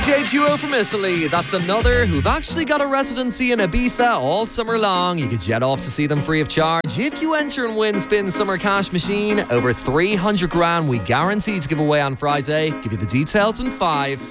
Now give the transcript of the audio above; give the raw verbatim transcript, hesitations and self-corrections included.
J duo from Italy. That's another who've actually got a residency in Ibiza all summer long. You could jet off to see them free of charge. If you enter and win Spin Summer Cash Machine, over three hundred grand we guarantee to give away on Friday. Give you the details in five.